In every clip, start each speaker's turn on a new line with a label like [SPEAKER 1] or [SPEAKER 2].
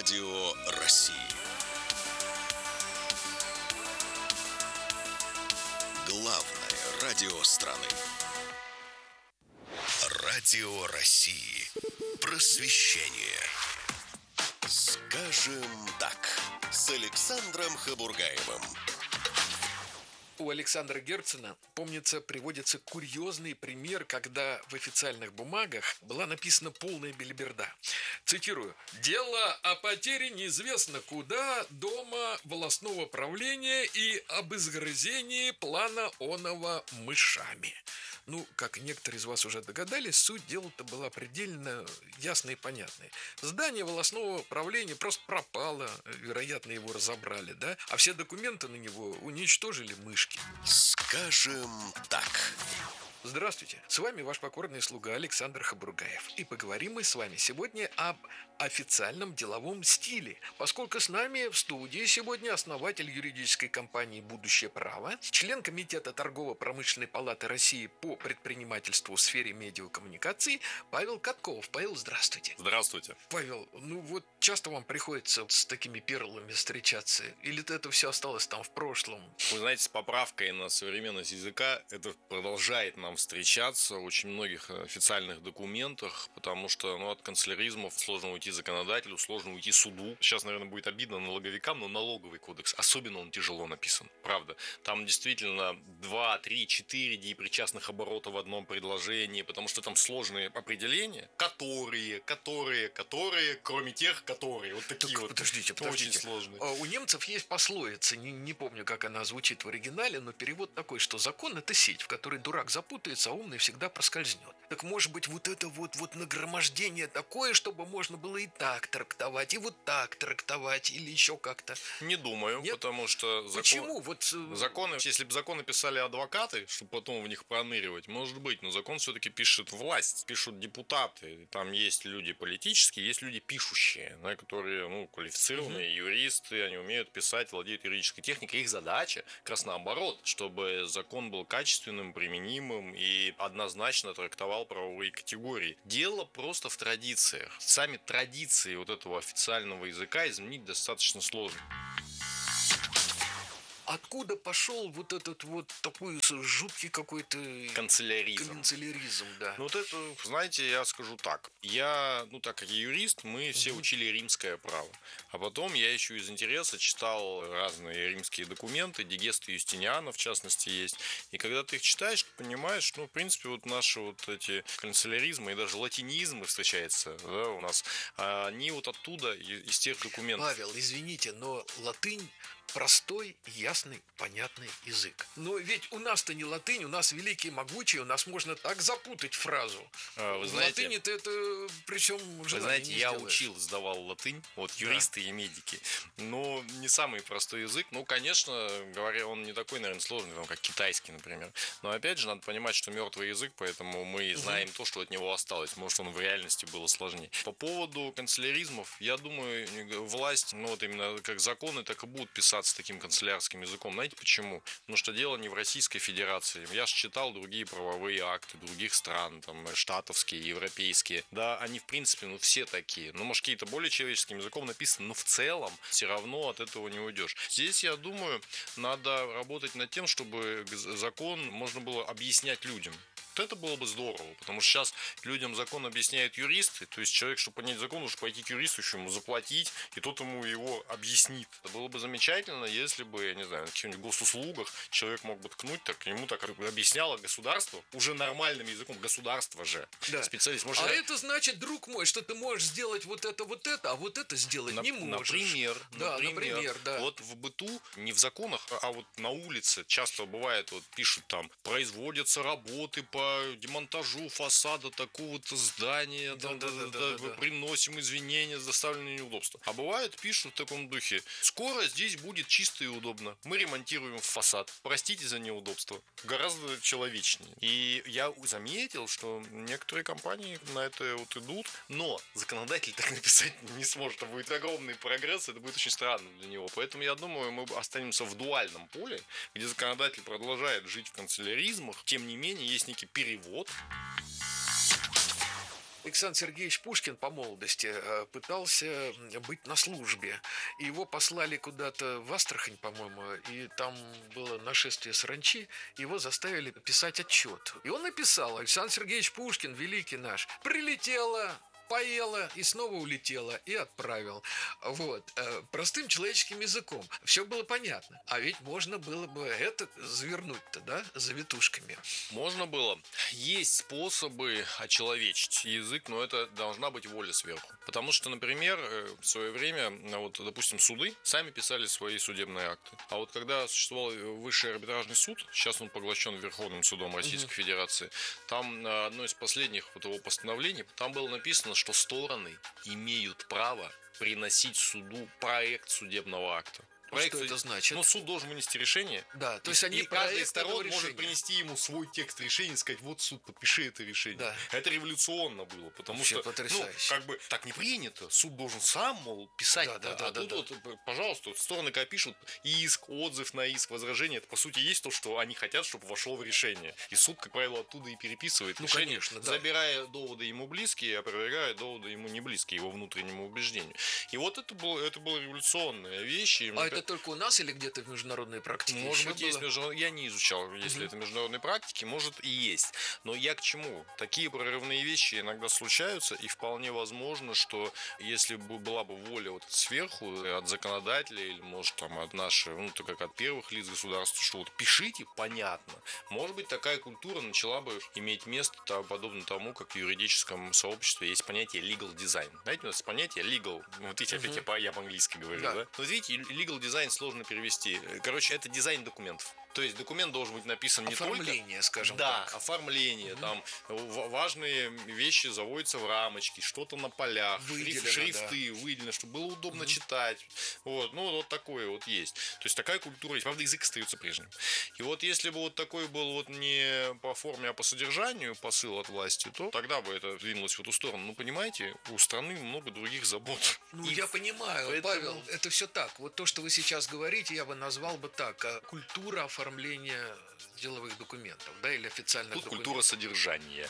[SPEAKER 1] Радио России. Главное радио страны. Радио России. Просвещение. Скажем так, с Александром Хабургаевым.
[SPEAKER 2] У Александра Герцена, помнится, приводится курьезный пример, когда в официальных бумагах была написана полная белиберда. Цитирую. «Дело о потере неизвестно куда дома волостного правления и об изгрызении плана оного мышами». Ну, как некоторые из вас уже догадались, суть дела-то была предельно ясной и понятной. Здание волостного правления просто пропало, вероятно, его разобрали, да? А все документы на него уничтожили мышки.
[SPEAKER 1] Скажем так.
[SPEAKER 2] Здравствуйте, с вами ваш покорный слуга Александр Хабургаев. И поговорим мы с вами сегодня об официальном деловом стиле, поскольку с нами в студии сегодня основатель юридической компании «Будущее право», член Комитета торгово-промышленной палаты России по предпринимательству в сфере медиакоммуникаций Павел Катков. Павел, здравствуйте.
[SPEAKER 3] Здравствуйте.
[SPEAKER 2] Павел, ну вот часто вам приходится с такими перлами встречаться? Или это все осталось там в прошлом?
[SPEAKER 3] Вы знаете, с поправкой на современность языка это продолжает нам встречаться в очень многих официальных документах, потому что от канцеляризмов сложно уйти законодателю, сложно уйти суду. Сейчас, наверное, будет обидно налоговикам, но налоговый кодекс, особенно он тяжело написан, правда. Там действительно 2, 3, 4 депричастных оборота в одном предложении, потому что там сложные определения, которые, кроме тех, которые. Вот такие
[SPEAKER 2] так,
[SPEAKER 3] вот.
[SPEAKER 2] Подождите.
[SPEAKER 3] Очень сложные.
[SPEAKER 2] У немцев есть пословица, не помню, как она звучит в оригинале, но перевод такой, что закон – это сеть, в которой дурак запутается, а умный всегда проскользнет. Так может быть вот это вот нагромождение такое, чтобы можно было и так трактовать, и вот так трактовать, или еще как-то?
[SPEAKER 3] Не думаю,
[SPEAKER 2] Нет?
[SPEAKER 3] потому что
[SPEAKER 2] Почему?
[SPEAKER 3] законы, если бы законы писали адвокаты, чтобы потом в них проныривать, может быть, но закон все-таки пишет власть, пишут депутаты. Там есть люди политические, есть люди пишущие, которые квалифицированные юристы, они умеют писать, владеют юридической техникой. Их задача как раз наоборот, чтобы закон был качественным, применимым и однозначно трактовал правовые категории. Дело просто в традициях. Сами традиции вот этого официального языка изменить достаточно сложно.
[SPEAKER 2] Откуда пошел вот этот вот такой жуткий какой-то канцеляризм, да?
[SPEAKER 3] Вот это, знаете, я скажу так. Я, так как я юрист, мы все учили римское право. А потом я еще из интереса читал разные римские документы, Дигесты Юстиниана, в частности, есть. И когда ты их читаешь, ты понимаешь, в принципе, вот наши вот эти канцеляризмы и даже латинизмы встречаются, да, у нас, они вот оттуда, из тех документов.
[SPEAKER 2] Павел, извините, но латынь простой, ясный, понятный язык. Но ведь у нас-то не латынь, у нас великий и могучий, у нас можно так запутать фразу.
[SPEAKER 3] Вы знаете,
[SPEAKER 2] в латыни-то это причем
[SPEAKER 3] вы знаете, я учил, сдавал латынь, юристы и медики, но не самый простой язык. Конечно, говоря, он не такой, наверное, сложный, как китайский, например. Но опять же, надо понимать, что мертвый язык, поэтому мы знаем то, что от него осталось. Может, он в реальности было сложнее. По поводу канцеляризмов, я думаю, власть, именно как законы, так и будут писаться с таким канцелярским языком. Знаете почему? Потому что дело не в Российской Федерации. Я же читал другие правовые акты других стран, штатовские, европейские. Да, они в принципе, все такие. Может, какие-то более человеческим языком написаны, но в целом все равно от этого не уйдешь. Здесь, я думаю, надо работать над тем, чтобы закон можно было объяснять людям. Вот это было бы здорово, потому что сейчас людям закон объясняют юристы, то есть человек, чтобы понять закон, нужно пойти к юристу, еще ему заплатить, и тот ему его объяснит. Это было бы замечательно, если бы, я не знаю, на каких-нибудь госуслугах человек мог бы ткнуть, так ему так объясняло государство, уже нормальным языком, государство же.
[SPEAKER 2] Да.
[SPEAKER 3] Специалист.
[SPEAKER 2] А это значит, друг мой, что ты можешь сделать вот это, а вот это сделать не можешь.
[SPEAKER 3] Например, да. Вот в быту, не в законах, а вот на улице часто бывает, пишут там, производятся работы по демонтажу фасада такого-то здания, приносим извинения за доставленные неудобства. А бывает, пишут в таком духе: скоро здесь будет чисто и удобно, мы ремонтируем фасад, простите за неудобства. Гораздо человечнее. И я заметил, что некоторые компании на это идут, но законодатель так написать не сможет. Это будет огромный прогресс, это будет очень странно для него. Поэтому я думаю, мы останемся в дуальном поле, где законодатель продолжает жить в канцеляризмах, тем не менее есть некий перевод.
[SPEAKER 2] Александр Сергеевич Пушкин по молодости пытался быть на службе. И его послали куда-то в Астрахань, по-моему, и там было нашествие саранчи. Его заставили писать отчет. И он написал: Александр Сергеевич Пушкин, великий наш, прилетела, поела и снова улетела, и отправил. Вот. Простым человеческим языком. Все было понятно. А ведь можно было бы это завернуть-то, да, завитушками.
[SPEAKER 3] Можно было. Есть способы очеловечить язык, но это должна быть воля сверху. Потому что, например, в свое время, вот, допустим, суды сами писали свои судебные акты. А вот когда существовал Высший арбитражный суд, сейчас он поглощен Верховным судом Российской Федерации, там одно из последних вот его постановлений, там было написано, что стороны имеют право приносить суду проект судебного акта.
[SPEAKER 2] Что это значит?
[SPEAKER 3] Ну, суд должен вынести решение.
[SPEAKER 2] Да, то есть они
[SPEAKER 3] каждый из сторон может принести ему свой текст решения и сказать: вот, суд, подпиши это решение. Да. Это революционно было, потому
[SPEAKER 2] вообще
[SPEAKER 3] что,
[SPEAKER 2] потрясающе.
[SPEAKER 3] Как бы так не принято. Суд должен сам, мол, писать. Вот, пожалуйста, стороны когда пишут иск, отзыв на иск, возражение, это по сути есть то, что они хотят, чтобы вошло в решение. И суд, как правило, оттуда и переписывает решение,
[SPEAKER 2] конечно, да.
[SPEAKER 3] Забирая доводы ему близкие, опровергая доводы ему не близкие, его внутреннему убеждению. И вот это было революционная вещь.
[SPEAKER 2] Это только у нас или где-то в международной практике?
[SPEAKER 3] Может быть, есть международные. Я не изучал, если это международные практики, может и есть. Но я к чему? Такие прорывные вещи иногда случаются, и вполне возможно, что если бы была бы воля вот сверху, от законодателя, или, может, там, от нашей, так как от первых лиц государства, что вот пишите, понятно. Может быть, такая культура начала бы иметь место, подобно тому, как в юридическом сообществе есть понятие legal design. Знаете, у нас понятие legal, вот видите, опять я по-английски говорю, да? Вот видите, legal design сложно перевести. Короче, это дизайн документов. То есть документ должен быть написан не только...
[SPEAKER 2] Оформление, скажем
[SPEAKER 3] так.
[SPEAKER 2] Да,
[SPEAKER 3] оформление. Там важные вещи заводятся в рамочки, что-то на полях, шрифты выделены, чтобы было удобно читать. Вот такое вот есть. То есть такая культура есть. Правда, язык остается прежним. И вот если бы вот такой был вот не по форме, а по содержанию посыл от власти, то тогда бы это двинулось в эту сторону. Ну, понимаете, у страны много других забот.
[SPEAKER 2] Я понимаю, Павел, это все так. Вот то, что вы сейчас говорите, я бы назвал бы так. Культура оформления деловых документов, да, или официальных документов.
[SPEAKER 3] Культура содержания.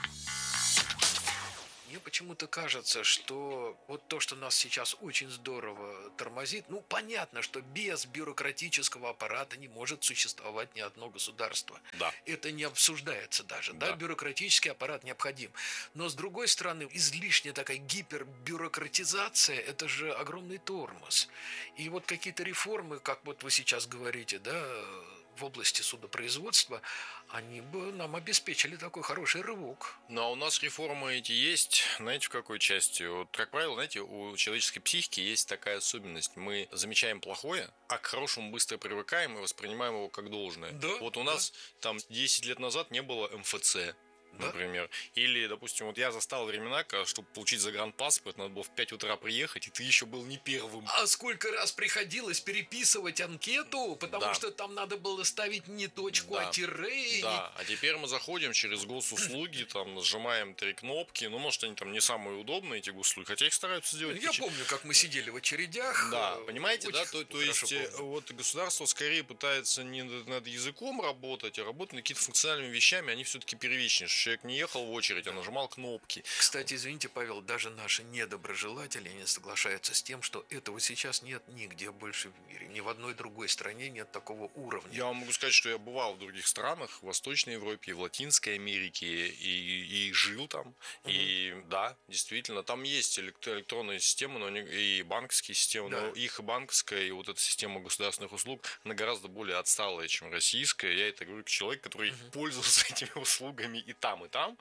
[SPEAKER 2] Мне почему-то кажется, что вот то, что нас сейчас очень здорово тормозит, понятно, что без бюрократического аппарата не может существовать ни одно государство.
[SPEAKER 3] Да.
[SPEAKER 2] Это не обсуждается даже, да, бюрократический аппарат необходим. Но, с другой стороны, излишняя такая гипербюрократизация, это же огромный тормоз. И вот какие-то реформы, как вот вы сейчас говорите, да, в области судопроизводства, они бы нам обеспечили такой хороший рывок.
[SPEAKER 3] Ну, а у нас реформы эти есть, знаете, в какой части? Вот, как правило, знаете, у человеческой психики есть такая особенность. Мы замечаем плохое, а к хорошему быстро привыкаем и воспринимаем его как должное.
[SPEAKER 2] Да,
[SPEAKER 3] вот у нас там 10 лет назад не было МФЦ. Например. Или, допустим, вот я застал времена, чтобы получить загранпаспорт, надо было в 5 утра приехать, и ты еще был не первым.
[SPEAKER 2] А сколько раз приходилось переписывать анкету, потому что там надо было ставить не точку, а тире.
[SPEAKER 3] Да, а теперь мы заходим через госуслуги, там нажимаем 3 кнопки, может, они там не самые удобные, эти госуслуги, хотя их стараются сделать.
[SPEAKER 2] Я помню, как мы сидели в очередях.
[SPEAKER 3] Да, понимаете, да, то есть вот государство скорее пытается не над языком работать, а работать над какими-то функциональными вещами, они все-таки первичнее. Человек не ехал в очередь, а нажимал кнопки.
[SPEAKER 2] Кстати, извините, Павел, даже наши недоброжелатели не соглашаются с тем, что этого сейчас нет нигде больше в мире. Ни в одной другой стране нет такого уровня.
[SPEAKER 3] Я вам могу сказать, что я бывал в других странах, в Восточной Европе, в Латинской Америке, и жил там. И да, действительно, там есть электронные системы, и банковские системы, но их и банковская, и вот эта система государственных услуг, она гораздо более отсталая, чем российская. Я это говорю как человек, который пользовался этими услугами и там,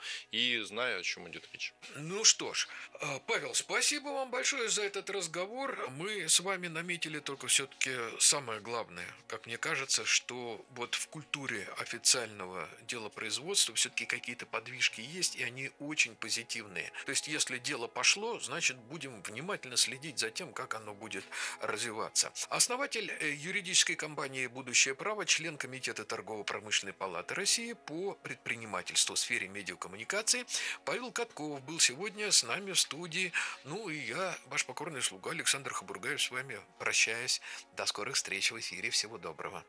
[SPEAKER 3] и знаю, о чем идет речь.
[SPEAKER 2] Ну что ж, Павел, спасибо вам большое за этот разговор. Мы с вами наметили только все-таки самое главное. Как мне кажется, что вот в культуре официального делопроизводства все-таки какие-то подвижки есть, и они очень позитивные. То есть, если дело пошло, значит, будем внимательно следить за тем, как оно будет развиваться. Основатель юридической компании «Будущее право», член Комитета торгово-промышленной палаты России по предпринимательству в сфере медиакоммуникации Павел Катков был сегодня с нами в студии. И я, ваш покорный слуга Александр Хабургаев, с вами прощаюсь. До скорых встреч в эфире. Всего доброго.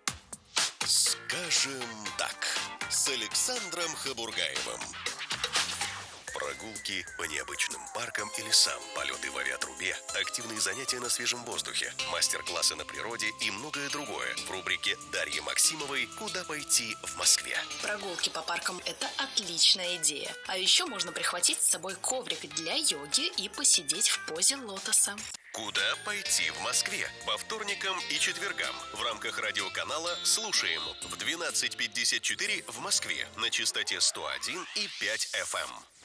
[SPEAKER 1] Скажем так, с Александром Хабургаевым. Прогулки по необычным паркам и лесам, полеты в авиатрубе, активные занятия на свежем воздухе, мастер-классы на природе и многое другое в рубрике Дарьи Максимовой «Куда пойти в Москве».
[SPEAKER 4] Прогулки по паркам – это отличная идея. А еще можно прихватить с собой коврик для йоги и посидеть в позе лотоса.
[SPEAKER 1] Куда пойти в Москве? По вторникам и четвергам в рамках радиоканала «Слушаем» в 12:54 в Москве на частоте 101,5 FM.